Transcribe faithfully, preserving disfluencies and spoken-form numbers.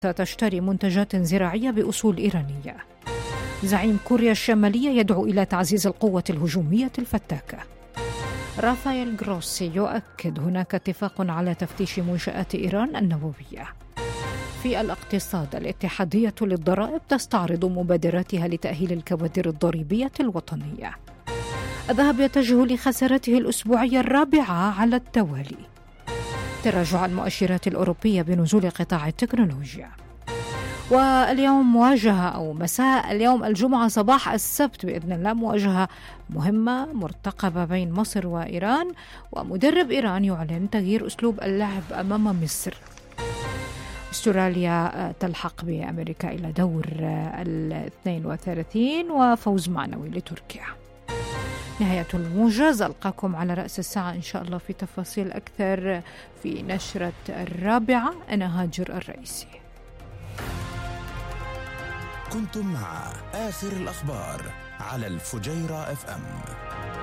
ستشتري منتجات زراعية بأصول إيرانية. زعيم كوريا الشمالية يدعو إلى تعزيز القوة الهجومية الفتاكة. رافائيل جروسي يؤكد هناك اتفاق على تفتيش منشآت إيران النووية. في الاقتصاد، الاتحادية للضرائب تستعرض مبادراتها لتأهيل الكوادر الضريبية الوطنية. الذهب يتجه لخسارته الأسبوعية الرابعة على التوالي. تراجع المؤشرات الأوروبية بنزول قطاع التكنولوجيا. واليوم مواجهة أو مساء اليوم الجمعة صباح السبت بإذن الله مواجهة مهمة مرتقبة بين مصر وإيران، ومدرب إيران يعلن تغيير أسلوب اللعب أمام مصر. استراليا تلحق بأمريكا إلى دور الاثنين وثلاثين وفوز معنوي لتركيا. نهاية الموجز، ألقاكم على رأس الساعة إن شاء الله في تفاصيل أكثر في نشرة الرابعة. أنا هاجر الرئيسي. كنتم مع آخر الأخبار على الفجيرة اف ام.